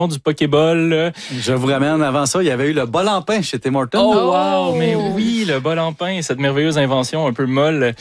du Pokéball. Je vous ramène avant ça, il y avait eu le bol en pain chez Tim Hortons. Oh, wow! Mais oui, le bol en pain, cette merveilleuse invention un peu molle.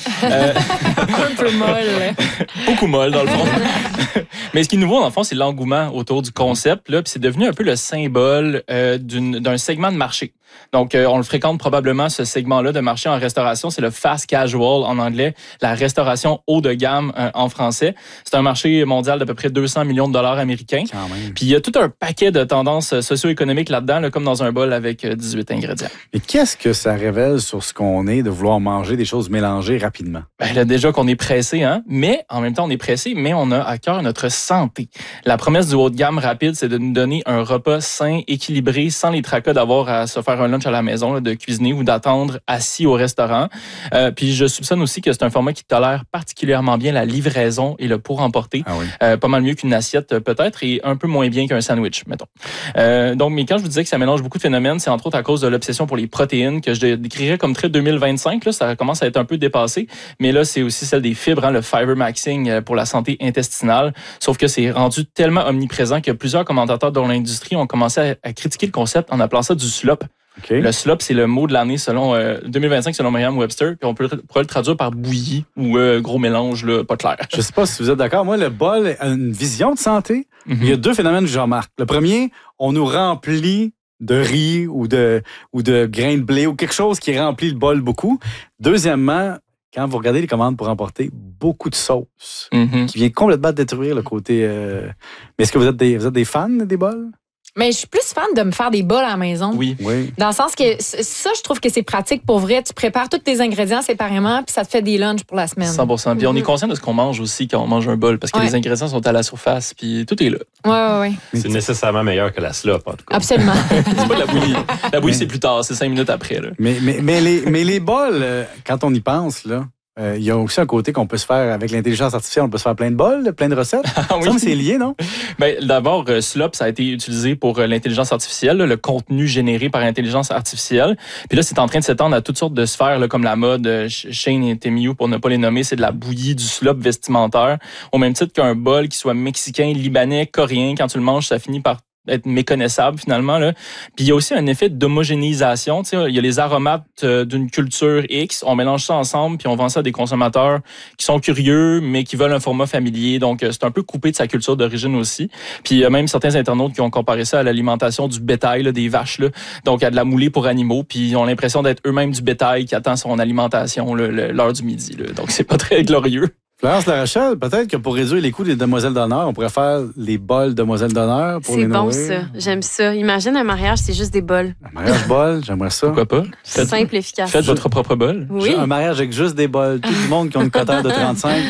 Un peu molle. Beaucoup molle, dans le fond. Mais ce qui est nouveau, dans le fond, c'est l'engouement autour du concept. Là, puis c'est devenu un peu le symbole d'un segment de marché. Donc, on le fréquente probablement, ce segment-là de marché en restauration. C'est le fast casual en anglais, la restauration haut de gamme en français. C'est un marché mondial d'à peu près 200 millions de dollars américains. Quand même. Puis il y a tout un paquet de tendances socio-économiques là-dedans, là, comme dans un bol avec 18 ingrédients. Et qu'est-ce que ça révèle sur ce qu'on est de vouloir manger des choses mélangées rapidement? Ben là, déjà qu'on est pressé, hein, mais en même temps, on est pressé, mais on a à cœur notre santé. La promesse du haut de gamme rapide, c'est de nous donner un repas sain, équilibré, sans les tracas d'avoir à se faire un lunch à la maison, là, de cuisiner ou d'attendre assis au restaurant. Puis je soupçonne aussi que c'est un format qui tolère particulièrement bien la livraison et le pour-emporter. Ah oui. Pas mal mieux qu'une assiette peut-être et un peu moins bien qu'un sandwich, mettons. Donc, mais quand je vous disais que ça mélange beaucoup de phénomènes, c'est entre autres à cause de l'obsession pour les protéines que je décrirais comme très 2025. Là, ça commence à être un peu dépassé, mais là, c'est aussi celle des fibres, hein, le fiber maxing pour la santé intestinale. Sauf que c'est rendu tellement omniprésent que plusieurs commentateurs dans l'industrie ont commencé à critiquer le concept en appelant ça du slop. Okay. Le slop, c'est le mot de l'année selon 2025 selon Merriam-Webster, puis on pourrait le traduire par bouillie ou gros mélange, là, pas clair. Je sais pas si vous êtes d'accord. Moi, le bol a une vision de santé. Mm-hmm. Il y a deux phénomènes que je remarque. Le premier, on nous remplit de riz ou de grains de blé ou quelque chose qui remplit le bol beaucoup. Deuxièmement, quand vous regardez les commandes pour emporter, beaucoup de sauce qui vient complètement détruire le côté... Mais est-ce que vous êtes des fans des bols? Mais je suis plus fan de me faire des bols à la maison. Oui. Dans le sens que ça, je trouve que c'est pratique pour vrai. Tu prépares tous tes ingrédients séparément, puis ça te fait des lunchs pour la semaine. 100%. Puis on est conscient de ce qu'on mange aussi quand on mange un bol, parce que les ingrédients sont à la surface, puis tout est là. Oui. C'est nécessairement meilleur que la slop, en tout cas. Absolument. C'est pas de la bouillie. La bouillie, c'est plus tard, c'est 5 minutes après. Là. Mais les bols, quand on y pense, là, il y a aussi un côté qu'on peut se faire avec l'intelligence artificielle. On peut se faire plein de bols, plein de recettes. Ah oui. Ça, c'est lié, non? Ben, d'abord, Slop, ça a été utilisé pour l'intelligence artificielle, là, le contenu généré par intelligence artificielle. Puis là, c'est en train de s'étendre à toutes sortes de sphères, là, comme la mode, Shane et Temiyu, pour ne pas les nommer, c'est de la bouillie, du slop vestimentaire. Au même titre qu'un bol qui soit mexicain, libanais, coréen, quand tu le manges, ça finit par être méconnaissable finalement là. Puis il y a aussi un effet d'homogénéisation, tu sais, il y a les aromates d'une culture X, on mélange ça ensemble puis on vend ça à des consommateurs qui sont curieux mais qui veulent un format familier. Donc c'est un peu coupé de sa culture d'origine aussi. Puis il y a même certains internautes qui ont comparé ça à l'alimentation du bétail là, des vaches là. Donc à de la moulée pour animaux puis ils ont l'impression d'être eux-mêmes du bétail qui attend son alimentation là, l'heure du midi là. Donc c'est pas très glorieux. Florence Larochelle, peut-être que pour réduire les coûts des demoiselles d'honneur, on pourrait faire les bols demoiselles d'honneur pour les nourrir. C'est bon, ça. J'aime ça. Imagine un mariage, c'est juste des bols. Un mariage bol, j'aimerais ça. Pourquoi pas? Simple, efficace. Faites votre propre bol. Oui. Un mariage avec juste des bols. Tout le monde qui a une coteur de 35.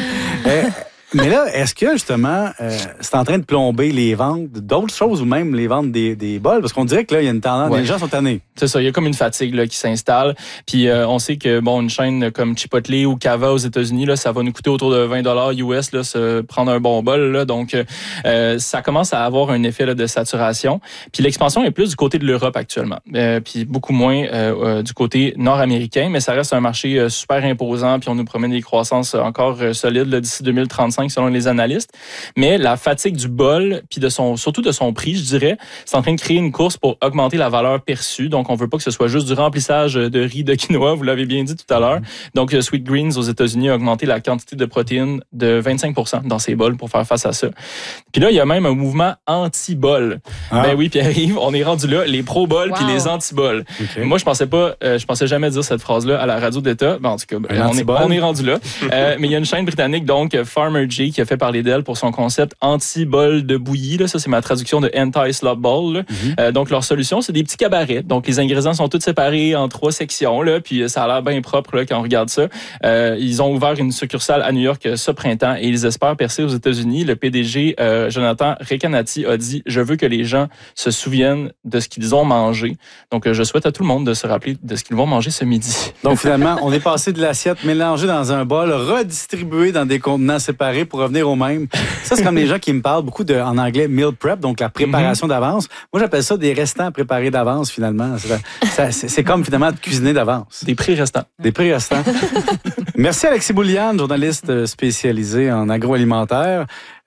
Mais là, est-ce que, justement, c'est en train de plomber les ventes d'autres choses ou même les ventes des bols? Parce qu'on dirait que là, il y a une tendance, les gens sont tannés. C'est ça, il y a comme une fatigue là, qui s'installe. Puis on sait que bon, une chaîne comme Chipotle ou Cava aux États-Unis, là, ça va nous coûter autour de $20 US, là, se prendre un bon bol. Là, donc, ça commence à avoir un effet là, de saturation. Puis l'expansion est plus du côté de l'Europe actuellement. Puis beaucoup moins du côté nord-américain, mais ça reste un marché super imposant. Puis on nous promet des croissances encore solides là, d'ici 2035 selon les analystes. Mais la fatigue du bol, puis surtout de son prix, je dirais, c'est en train de créer une course pour augmenter la valeur perçue. Donc, on veut pas que ce soit juste du remplissage de riz de quinoa, vous l'avez bien dit tout à l'heure. Donc, Sweet Greens aux États-Unis a augmenté la quantité de protéines de 25% dans ses bols pour faire face à ça. Puis là, il y a même un mouvement anti-bol. Ben oui, Pierre-Yves, on est rendu là, les pro-bols puis les anti-bols. Okay. Moi, je pensais jamais dire cette phrase-là à la radio d'État. Ben, en tout cas, on est rendu là. Mais il y a une chaîne britannique, donc Farmer J, qui a fait parler d'elle pour son concept anti-bol de bouillie. Là. Ça, c'est ma traduction de anti-slop bowl. Donc, leur solution, c'est des petits cabarets. Donc, les ingrédients sont tous séparés en 3 sections. Là, puis, ça a l'air bien propre là, quand on regarde ça. Ils ont ouvert une succursale à New York ce printemps et ils espèrent percer aux États-Unis. Le PDG, Jonathan Recanati, a dit « Je veux que les gens se souviennent de ce qu'ils ont mangé. » Donc, je souhaite à tout le monde de se rappeler de ce qu'ils vont manger ce midi. Donc, finalement, on est passé de l'assiette mélangée dans un bol, redistribuée dans des contenants séparés pour revenir au même. Ça, c'est comme les gens qui me parlent beaucoup en anglais meal prep, donc la préparation d'avance. Moi, j'appelle ça des restants préparés d'avance, finalement. C'est comme, finalement, de cuisiner d'avance. Des pré-restants. Des pré-restants. Merci, Alexis Bouliane, journaliste spécialisé en agroalimentaire.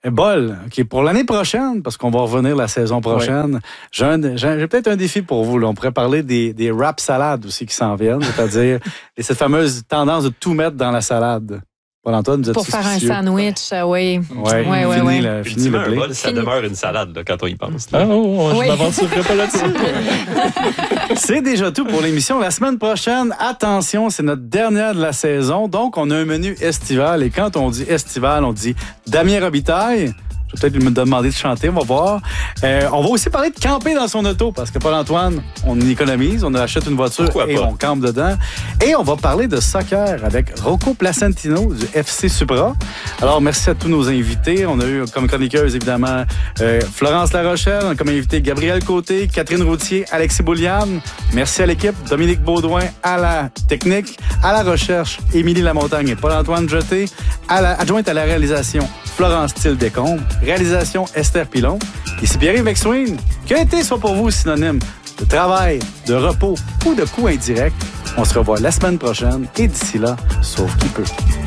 Bol, OK, pour l'année prochaine, parce qu'on va revenir la saison prochaine, j'ai peut-être un défi pour vous. Là. On pourrait parler des wrap salades aussi qui s'en viennent, c'est-à-dire cette fameuse tendance de tout mettre dans la salade. Paul-Antoine, vous êtes pour faire un sandwich, oui. Fini le blé. Bol, ça demeure une salade là, quand on y pense. Je m'aventurerai pas là-dessus. C'est déjà tout pour l'émission. La semaine prochaine, attention, c'est notre dernière de la saison. Donc, on a un menu estival. Et quand on dit estival, on dit Damien Robitaille. Je vais peut-être me demander de chanter, on va voir. On va aussi parler de camper dans son auto, parce que Paul-Antoine, on économise, on achète une voiture on campe dedans. Et on va parler de soccer avec Rocco Placentino du FC Supra. Alors, merci à tous nos invités. On a eu comme chroniqueuse, évidemment, Florence Larochelle. On a comme invité Gabriel Côté, Catherine Routier, Alexis Boulian. Merci à l'équipe. Dominique Baudouin à la technique, à la recherche, Émilie Lamontagne et Paul-Antoine Jeté, adjointe à la réalisation, Florence Thiel-Descombes. Réalisation Esther Pilon. Ici Pierre-Yves Maxwin. Que été soit pour vous synonyme de travail, de repos ou de coûts indirects. On se revoit la semaine prochaine et d'ici là, sauf qui peut.